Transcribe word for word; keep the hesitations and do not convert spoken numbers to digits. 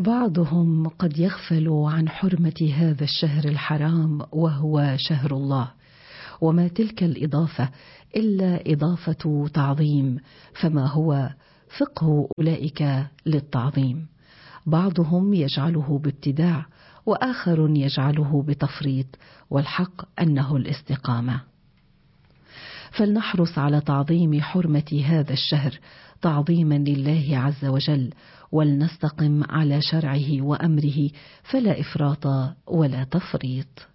بعضهم قد يغفل عن حرمة هذا الشهر الحرام وهو شهر الله، وما تلك الإضافة إلا إضافة تعظيم، فما هو فقه أولئك للتعظيم؟ بعضهم يجعله بابتداع وآخر يجعله بتفريط، والحق أنه الاستقامة. فلنحرص على تعظيم حرمة هذا الشهر تعظيما لله عز وجل، ولنستقم على شرعه وأمره، فلا إفراط ولا تفريط.